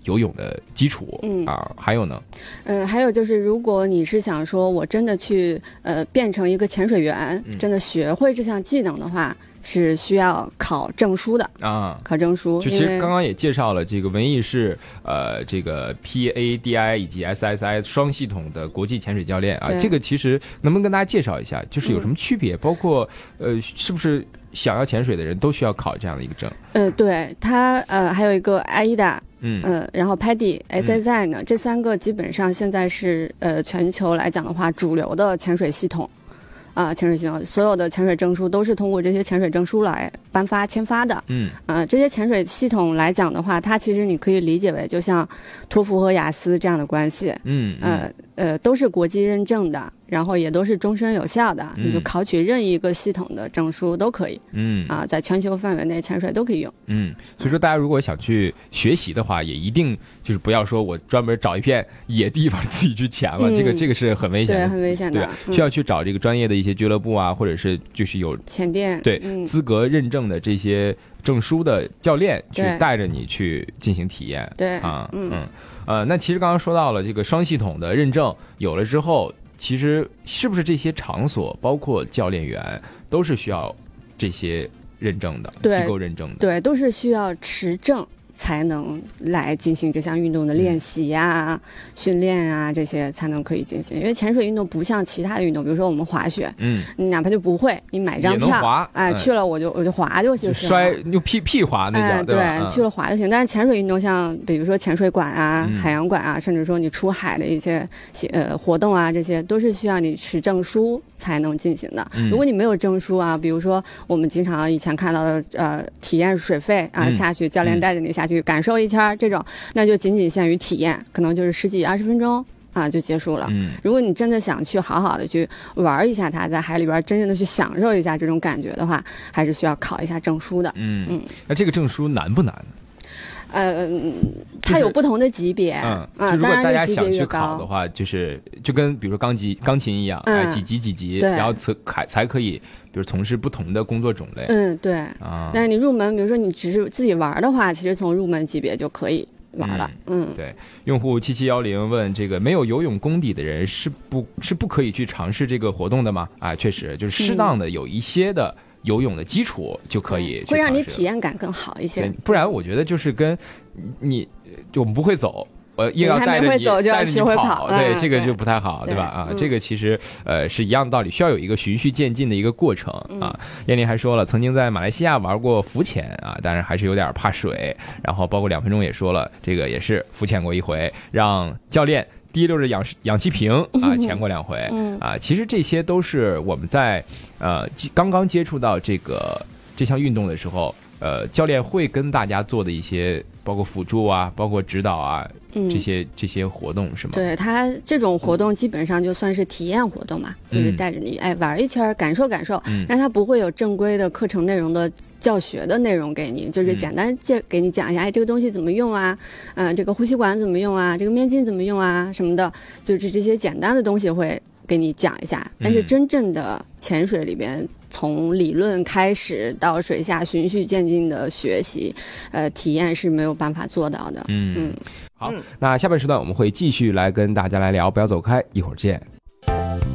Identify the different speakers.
Speaker 1: 游泳的基础。还有呢？
Speaker 2: 还有就是如果你是想说我真的去变成一个潜水员，真的学会这项技能的话，是需要考证书的考证书。
Speaker 1: 就其实刚刚也介绍了，这个文艺是这个 PADI 以及 SSI 双系统的国际潜水教练啊。这个其实能不能跟大家介绍一下，就是有什么区别？包括是不是想要潜水的人都需要考这样的一个证？
Speaker 2: 对，它还有一个 AIDA。然后 PADI、SSI 呢，这3个基本上现在是全球来讲的话主流的潜水系统。潜水系统所有的潜水证书都是通过这些潜水证书来签发的。这些潜水系统来讲的话，它其实你可以理解为就像托福和雅思这样的关系。都是国际认证的，然后也都是终身有效的。你就考取任意一个系统的证书都可以。在全球范围内潜水都可以用。
Speaker 1: 所以说大家如果想去学习的话，也一定就是不要说我专门找一片野地方自己去潜了，这个是很危险的。
Speaker 2: 对，很危险的。
Speaker 1: 需要去找这个专业的一些俱乐部啊，或者是就是有
Speaker 2: 潜店
Speaker 1: 资格认证的这些证书的教练去带着你去进行体验。那其实刚刚说到了这个双系统的认证有了之后，其实是不是这些场所包括教练员都是需要这些认证的，机构认证的？
Speaker 2: 对，都是需要持证才能来进行这项运动的练习训练这些才能可以进行。因为潜水运动不像其他的运动，比如说我们滑雪，你哪怕就不会，你买张票，去了我就滑就行，
Speaker 1: 摔就屁滑那叫，
Speaker 2: 对吧？去了滑就行。但是潜水运动像比如说潜水馆海洋馆甚至说你出海的一些活动这些都是需要你持证书才能进行的。如果你没有证书比如说我们经常以前看到的体验水费下去，教练带着你下去感受一圈这种，那就仅仅限于体验，可能就是10几20分钟就结束了。如果你真的想去好好的去玩一下它，在海里边真正的去享受一下这种感觉的话，还是需要考一下证书的。
Speaker 1: 那这个证书难不难呢？
Speaker 2: 它有不同的级别
Speaker 1: 就如果大家想去考的话，就跟比如说钢琴一样，几级，然后才可以比如从事不同的工作种类。
Speaker 2: 对但是你入门，比如说你只是自己玩的话，其实从入门级别就可以玩了。
Speaker 1: 对。用户7710问，这个没有游泳功底的人是不可以去尝试这个活动的吗？确实就是适当的有一些的游泳的基础就可以，
Speaker 2: 会让你体验感更好一些。
Speaker 1: 不然我觉得就是跟我们不会走，硬要带着你，
Speaker 2: 还没会走就要学会跑，
Speaker 1: 对，这个就不太好，对吧？这个其实是一样的道理，需要有一个循序渐进的一个过程燕玲还说了，曾经在马来西亚玩过浮潜但是还是有点怕水。然后包括2分钟也说了，这个也是浮潜过一回，让教练提溜着氧气瓶潜过2回其实这些都是我们在刚刚接触到这项运动的时候，教练会跟大家做的一些包括辅助包括指导这些活动是吗？
Speaker 2: 对，他这种活动基本上就算是体验活动嘛，就是带着你玩一圈感受感受，但他不会有正规的课程内容的教学的内容给你，就是简单给你讲一下这个东西怎么用这个呼吸管怎么用这个面镜怎么用什么的，就是这些简单的东西会给你讲一下。但是真正的潜水里边，从理论开始到水下循序渐进的学习体验是没有办法做到的。好，那下半时段我们会继续来跟大家来聊，不要走开，一会儿见。